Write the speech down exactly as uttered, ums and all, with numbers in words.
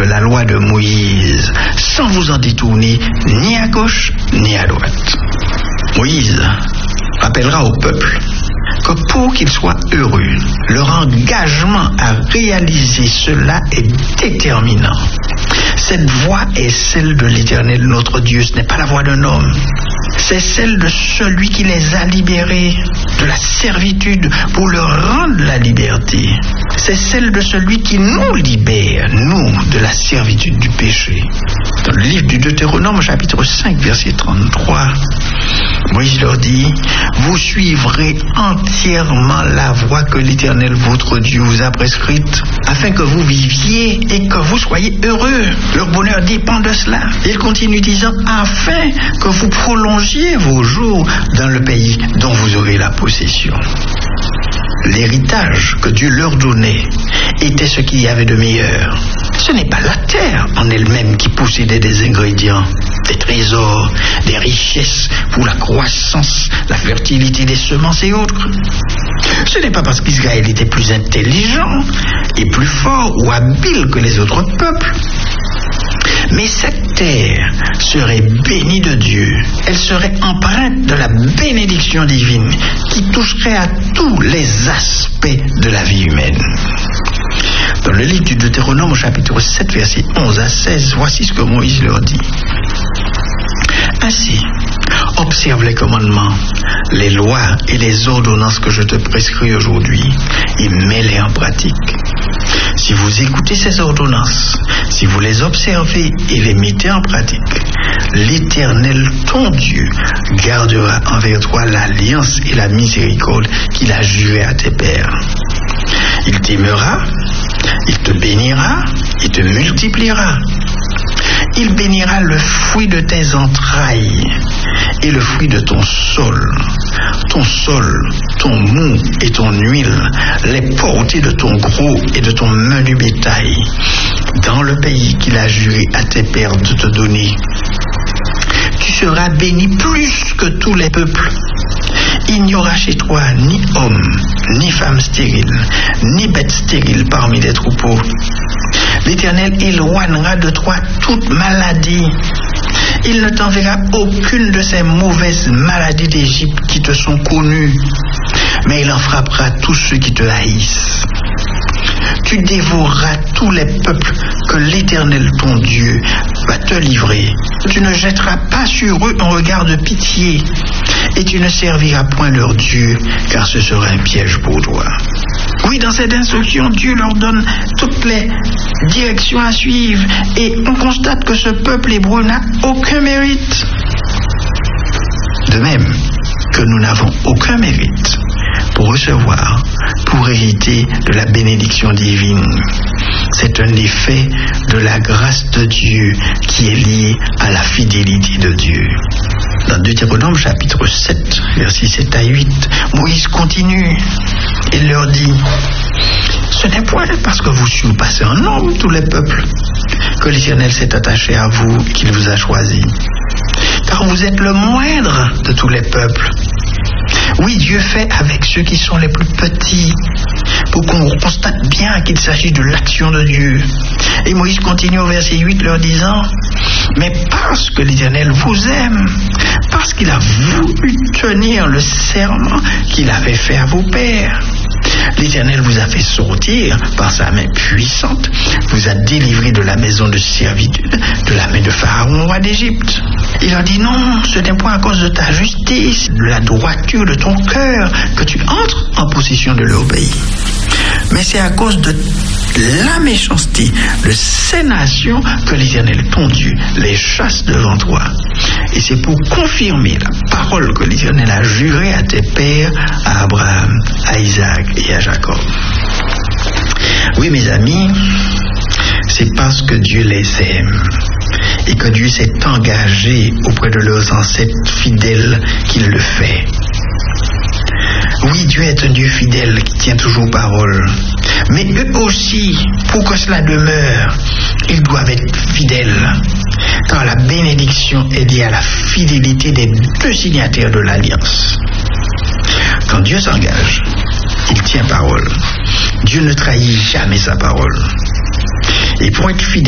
la loi de Moïse, sans vous en détourner ni à gauche ni à droite. Moïse rappellera au peuple que pour qu'ils soient heureux, leur engagement à réaliser cela est déterminant. Cette voie est celle de l'Éternel, notre Dieu. Ce n'est pas la voie d'un homme. C'est celle de celui qui les a libérés de la servitude pour leur rendre la liberté. C'est celle de celui qui nous libère, nous, de la servitude du péché. Dans le livre du Deutéronome, chapitre cinq, verset trente-trois, Moïse leur dit: vous suivrez entièrement la voie que l'Éternel, votre Dieu, vous a prescrite, afin que vous viviez et que vous soyez heureux. Leur bonheur dépend de cela. Il continue disant: afin que vous prolongiez vos jours dans le pays dont vous aurez la possession. L'héritage que Dieu leur donnait était ce qu'il y avait de meilleur. Ce n'est pas la terre en elle-même qui possédait des ingrédients, des trésors, des richesses pour la croissance, la fertilité des semences et autres. Ce n'est pas parce qu'Israël était plus intelligent et plus fort ou habile que les autres peuples. Mais cette terre serait bénie de Dieu. Elle serait empreinte de la bénédiction divine qui toucherait à tous les aspects de la vie humaine. Dans le livre du Deutéronome, chapitre sept, versets onze à seize, voici ce que Moïse leur dit. Ainsi, observe les commandements, les lois et les ordonnances que je te prescris aujourd'hui et mets-les en pratique. Si vous écoutez ces ordonnances, si vous les observez et les mettez en pratique, l'Éternel, ton Dieu, gardera envers toi l'alliance et la miséricorde qu'il a juré à tes pères. Il t'aimera, il te bénira, il te multipliera. Il bénira le fruit de tes entrailles et le fruit de ton sol, ton sol, ton mou et ton huile, les portées de ton gros et de ton menu bétail, dans le pays qu'il a juré à tes pères de te donner. Tu seras béni plus que tous les peuples. Il n'y aura chez toi ni homme, ni femme stérile, ni bête stérile parmi les troupeaux. L'Éternel éloignera de toi toute maladie. Il ne t'enverra aucune de ces mauvaises maladies d'Égypte qui te sont connues, mais il en frappera tous ceux qui te haïssent. Tu dévoreras tous les peuples que l'Éternel, ton Dieu, va te livrer. Tu ne jetteras pas sur eux un regard de pitié, et tu ne serviras point leur Dieu, car ce sera un piège pour toi. Oui, dans cette instruction, Dieu leur donne toutes les directions à suivre, et on constate que ce peuple hébreu n'a aucun mérite. De même que nous n'avons aucun mérite pour recevoir, pour hériter de la bénédiction divine. C'est un effet de la grâce de Dieu qui est lié à la fidélité de Dieu. Dans Deutéronome chapitre sept, versets sept à huit, Moïse continue et leur dit: ce n'est point parce que vous surpassez en nombre tous les peuples que l'Éternel s'est attaché à vous et qu'il vous a choisi, car vous êtes le moindre de tous les peuples. Oui, Dieu fait avec ceux qui sont les plus petits, pour qu'on constate bien qu'il s'agit de l'action de Dieu. Et Moïse continue au verset huit leur disant: mais parce que l'Éternel vous aime, parce qu'il a voulu tenir le serment qu'il avait fait à vos pères, l'Éternel vous a fait sortir par sa main puissante, vous a délivré de la maison de servitude, de la main de Pharaon, roi d'Égypte. Il leur dit: non, ce n'est point à cause de ta justice, de la droiture de ton cœur que tu entres en possession de leur pays, mais c'est à cause de la méchanceté de ces nations que l'Éternel, ton Dieu, les chasse devant toi. Et c'est pour confirmer la parole que l'Éternel a jurée à tes pères, à Abraham, à Isaac et à Jacob. Oui, mes amis, c'est parce que Dieu les aime et que Dieu s'est engagé auprès de leurs ancêtres fidèles qu'il le fait. Oui, Dieu est un Dieu fidèle qui tient toujours parole. Mais eux aussi, pour que cela demeure, ils doivent être fidèles. Car la bénédiction est liée à la fidélité des deux signataires de l'alliance. Quand Dieu s'engage, il tient parole. Dieu ne trahit jamais sa parole. Et pour être fidèle,